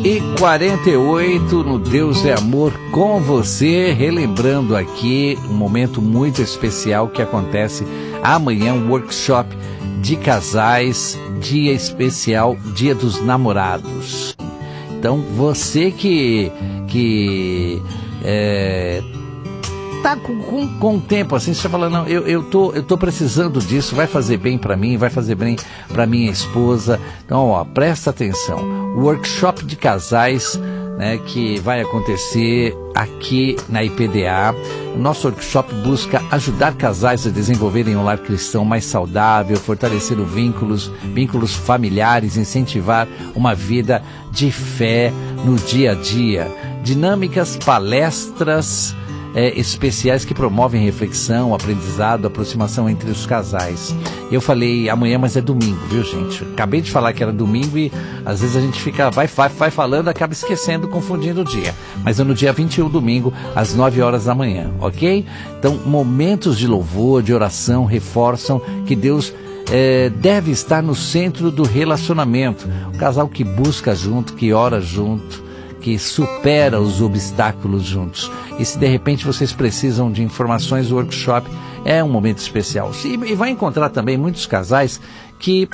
9h48 no Deus é Amor com você, relembrando aqui um momento muito especial que acontece amanhã, um workshop de casais, dia especial, Dia dos Namorados. Então você que tá com tempo assim, você tá falando, não, eu tô precisando disso, vai fazer bem para mim, vai fazer bem para minha esposa. Então, ó, presta atenção, workshop de casais, né, que vai acontecer aqui na IPDA. O nosso workshop busca ajudar casais a desenvolverem um lar cristão mais saudável, fortalecer os vínculos familiares, incentivar uma vida de fé no dia a dia. Dinâmicas, palestras especiais que promovem reflexão, aprendizado, aproximação entre os casais. Eu falei amanhã, mas é domingo, viu, gente? Acabei de falar que era domingo e às vezes a gente fica, vai falando, acaba esquecendo, confundindo o dia. Mas é no dia 21, domingo, às 9 horas da manhã, ok? Então, momentos de louvor, de oração, reforçam que Deus deve estar no centro do relacionamento. O casal que busca junto, que ora junto, que supera os obstáculos juntos. E se de repente vocês precisam de informações, o workshop é um momento especial. E vai encontrar também muitos casais que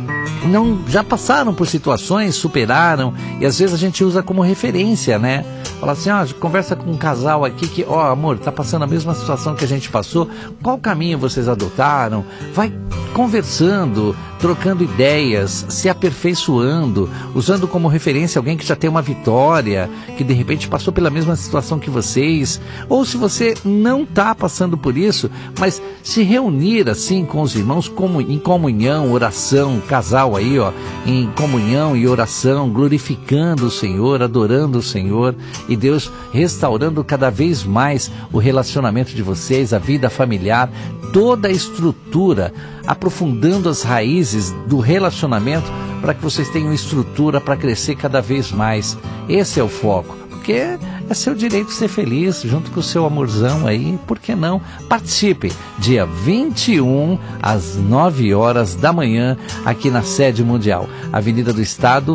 já passaram por situações, superaram, e às vezes a gente usa como referência, né? Fala assim, conversa com um casal aqui que, amor, tá passando a mesma situação que a gente passou, qual caminho vocês adotaram? Vai conversando, trocando ideias, se aperfeiçoando, usando como referência alguém que já tem uma vitória, que de repente passou pela mesma situação que vocês, ou se você não está passando por isso, mas se reunir assim com os irmãos em comunhão, oração, casal aí, em comunhão e oração, glorificando o Senhor, adorando o Senhor, e Deus restaurando cada vez mais o relacionamento de vocês, a vida familiar, toda a estrutura, aprofundando as raízes do relacionamento para que vocês tenham estrutura para crescer cada vez mais. Esse é o foco, porque é seu direito ser feliz junto com o seu amorzão aí, por que não? Participe, dia 21 às 9 horas da manhã, aqui na sede mundial, Avenida do Estado,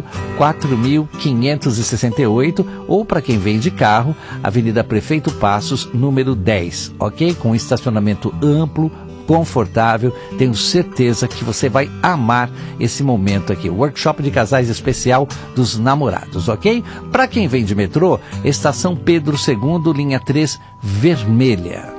4.568, ou para quem vem de carro, Avenida Prefeito Passos, número 10, ok? Com estacionamento amplo, confortável, tenho certeza que você vai amar esse momento aqui, workshop de casais especial dos namorados, ok? Para quem vem de metrô, Estação Pedro II, linha 3, vermelha.